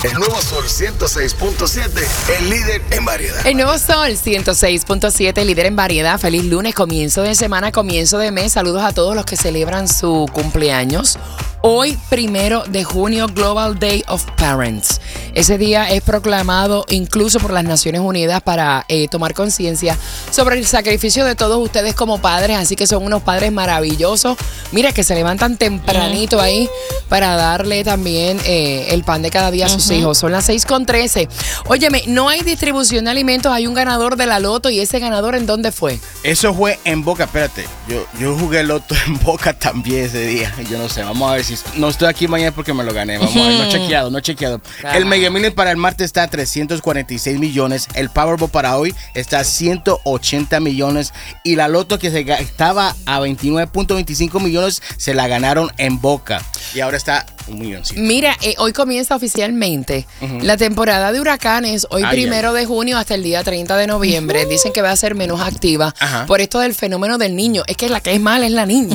El nuevo Sol 106.7, el líder en variedad. El nuevo Sol 106.7, líder en variedad. Feliz lunes, comienzo de semana, comienzo de mes. Saludos a todos los que celebran su cumpleaños. Hoy, 1 de junio, Global Day of Parents. Ese día es proclamado incluso por las Naciones Unidas para tomar conciencia sobre el sacrificio de todos ustedes como padres. Así que son unos padres maravillosos. Mira, que se levantan tempranito ahí para darle también el pan de cada día a sus hijos. Son las 6:13. Óyeme, no hay distribución de alimentos. Hay un ganador de la loto. ¿Y ese ganador en dónde fue? Eso fue en Boca. Espérate, yo jugué loto en Boca también ese día. Yo no sé, vamos a ver si... No estoy aquí mañana porque me lo gané. Vamos a ver, no he chequeado. El Mega Million para el martes está a 346 millones. El Powerball para hoy está a 180 millones. Y la loto que estaba a 29.25 millones se la ganaron en Boca. Y ahora está un milloncito. Mira, hoy comienza oficialmente la temporada de huracanes. Hoy 1 de junio hasta el día 30 de noviembre. Dicen que va a ser menos activa por esto del fenómeno del niño. Es que la que es mala es la niña.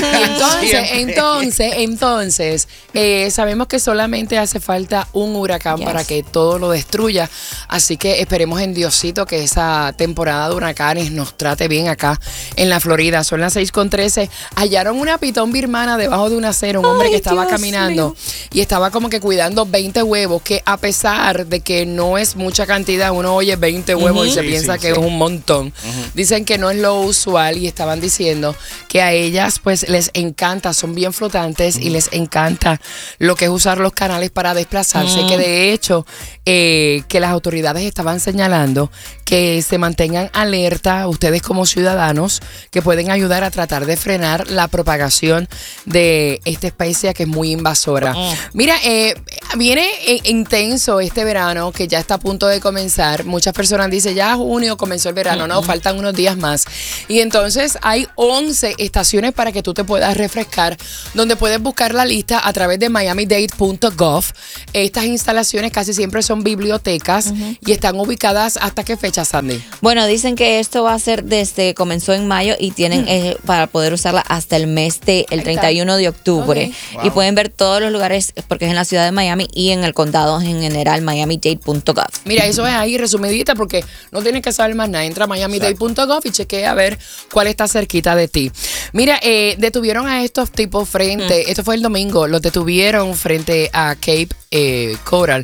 Y entonces, sabemos que solamente hace falta un huracán para que todo lo destruya. Así que esperemos en Diosito que esa temporada de huracanes nos trate bien acá en la Florida. Son las 6:13. Hallaron una pitón birmana debajo de una acera. Un hombre que estaba caminando y estaba como que cuidando 20 huevos, que a pesar de que no es mucha cantidad, uno oye 20 huevos y se piensa que es un montón. Dicen que no es lo usual y estaban diciendo que a ellas pues les encanta, son bien flotantes y les encanta lo que es usar los canales para desplazarse, que de hecho que las autoridades estaban señalando que se mantengan alerta ustedes como ciudadanos, que pueden ayudar a tratar de frenar la propagación de esta especie que es muy invasora. Mira, viene intenso este verano que ya está a punto de comenzar. Muchas personas dicen, ya junio comenzó el verano. No, faltan unos días más. Y entonces hay 11 estaciones para que tú te puedas refrescar, donde puedes buscar la lista a través de miamidade.gov. Estas instalaciones casi siempre son bibliotecas y están ubicadas ¿hasta qué fecha, Sandy? Bueno, dicen que esto va a ser comenzó en mayo y tienen para poder usarla hasta el mes el 31 de octubre. Y pueden ver todos los lugares, porque es en la ciudad de Miami y en el condado en general, miamidade.gov. Mira, eso es ahí resumidita porque no tienes que saber más nada. Entra a miamidade.gov y chequea a ver cuál está cerquita de ti. Mira, detuvieron a estos tipos esto fue el domingo, los detuvieron frente a Cape Coral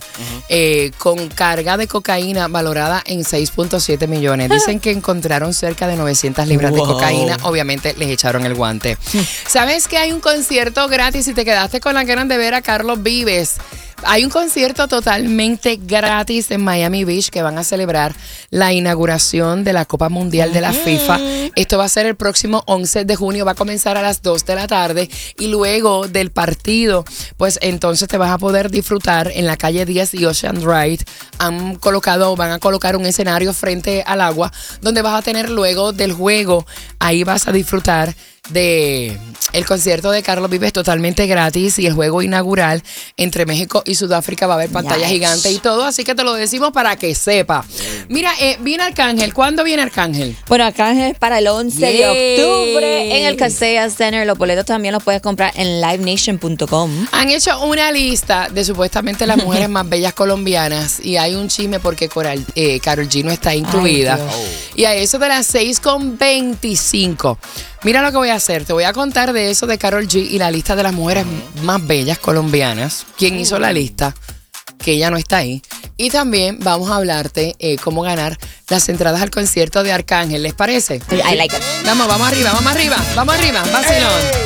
con carga de cocaína valorada en 6.7 millones. Dicen que encontraron cerca de 900 libras de cocaína. Obviamente les echaron el guante. ¿Sabes que hay un concierto gratis si te quedaste con la ganas de ver a Carlos Vives? Hay un concierto totalmente gratis en Miami Beach que van a celebrar la inauguración de la Copa Mundial de la FIFA. Esto va a ser el próximo 11 de junio, va a comenzar a las 2 de la tarde y luego del partido, pues entonces te vas a poder disfrutar en la calle 10 y Ocean Drive. Van a colocar un escenario frente al agua donde vas a tener luego del juego, ahí vas a disfrutar de el concierto de Carlos Vives totalmente gratis y el juego inaugural entre México y Sudáfrica va a haber pantalla gigante y todo, así que te lo decimos para que sepa. Mira, viene Arcángel. ¿Cuándo viene Arcángel? Bueno, Arcángel es para el 11 de octubre en el Kaseya Center. Los boletos también los puedes comprar en livenation.com. Han hecho una lista de supuestamente las mujeres más bellas colombianas y hay un chisme porque Karol G no está incluida. Y a eso de las 6:25. Mira lo que voy a hacer. Te voy a contar de eso de Karol G y la lista de las mujeres más bellas colombianas. ¿Quién hizo la lista? Que ella no está ahí. Y también vamos a hablarte cómo ganar las entradas al concierto de Arcángel. ¿Les parece? I like it. Vamos arriba, vacilón.